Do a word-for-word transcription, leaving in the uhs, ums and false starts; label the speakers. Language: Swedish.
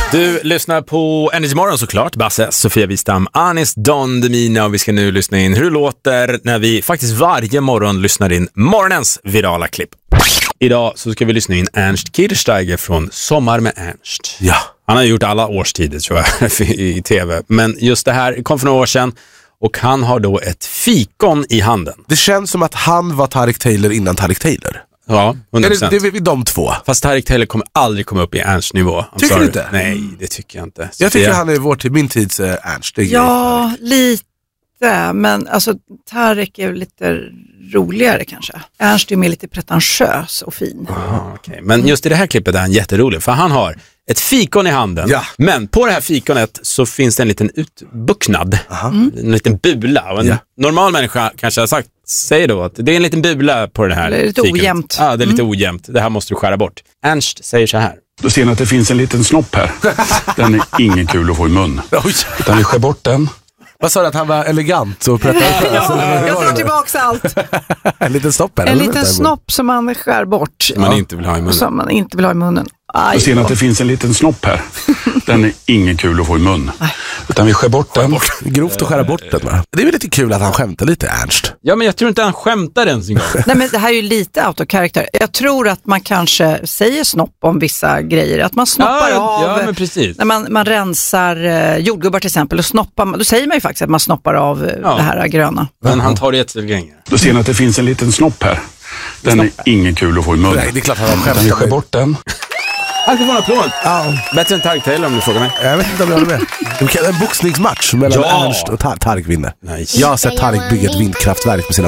Speaker 1: Du lyssnar på Energy Morgon såklart. Basse, Sofia Wistam, Anis Don Demina, och vi ska nu lyssna in hur det låter när vi faktiskt varje morgon lyssnar in morgonens virala klipp. Idag så ska vi lyssna in Ernst Kirchsteiger från Sommar med Ernst.
Speaker 2: Ja.
Speaker 1: Han har gjort alla årstider tror jag i tv. Men just det här kom för några år sedan och han har då ett fikon i handen.
Speaker 2: Det känns som att han var Tareq Taylor innan Tareq Taylor.
Speaker 1: Ja, hundra procent.
Speaker 2: Det, det är vi de två.
Speaker 1: Fast Tareq Taylor kommer aldrig komma upp i Ernst nivå. I'm
Speaker 2: Tycker
Speaker 1: sorry.
Speaker 2: du inte?
Speaker 1: Nej, det tycker jag inte.
Speaker 2: Jag tycker
Speaker 1: Sofia?
Speaker 2: han är vår till min tids uh, Ernst. Det är
Speaker 3: Ja,
Speaker 2: grejer.
Speaker 3: lite. Men alltså Tareq är lite roligare kanske. Ernst är mer lite pretentiös och fin.
Speaker 1: Ah, okay. Men just i det här klippet är han jätterolig. För han har ett fikon i handen.
Speaker 2: Ja.
Speaker 1: Men på det här fikonet så finns det en liten utbucknad.
Speaker 3: Mm.
Speaker 1: En liten bula. Och en
Speaker 2: Ja.
Speaker 1: normal människa kanske har sagt, säger då att det är en liten bula på det här.
Speaker 3: Det är lite
Speaker 1: fikonet.
Speaker 3: ojämnt.
Speaker 1: Ja, det är lite ojämnt. Det här måste du skära bort. Ernst säger så här.
Speaker 4: Då ser ni att det finns en liten snopp här. Den är ingen kul att få i mun.
Speaker 2: Oj.
Speaker 4: Utan vi skär bort den.
Speaker 2: Vad sa du, att han var elegant och pretentiös?
Speaker 3: Ja, jag tar tillbaka allt.
Speaker 2: En liten snopp här.
Speaker 3: En
Speaker 2: eller?
Speaker 3: liten snopp som man skär bort.
Speaker 1: Som man inte vill ha i munnen.
Speaker 3: Som man inte vill ha i munnen. Aj.
Speaker 4: Då ser ni att det finns en liten snopp här. Den är ingen kul att få i mun. Utan vi skär bort den.
Speaker 2: Grovt att skära bort den, va? Det är väl lite kul att han skämtar lite, Ernst.
Speaker 1: Ja, men jag tror inte han skämtar ens en gång.
Speaker 3: Nej, men det här är ju lite autokaraktär. Jag tror att man kanske säger snopp om vissa grejer. Att man snoppar
Speaker 1: ja,
Speaker 3: av.
Speaker 1: ja, men precis.
Speaker 3: När man, man rensar eh, jordgubbar till exempel. Och snoppar, man- då säger man ju faktiskt att man snoppar av eh,
Speaker 1: Ja.
Speaker 3: det här gröna.
Speaker 1: Men han tar det ett steg längre.
Speaker 4: Då ser ni att det finns en liten snopp här. Den är ingen kul att få i mun.
Speaker 2: Nej, det är klart han har
Speaker 4: Utan vi skär
Speaker 2: skämtat.
Speaker 4: bort den.
Speaker 1: Han ska få en applåd.
Speaker 2: Ja,
Speaker 1: Bättre än Tareq Taylor om du frågar mig.
Speaker 2: jag vet inte om jag håller med. Det kan- En boxningsmatch mellan
Speaker 1: Ja.
Speaker 2: Ernst och Tar- Tareq vinner.
Speaker 1: Nice.
Speaker 2: Jag har sett Tareq bygga ett vindkraftverk med sina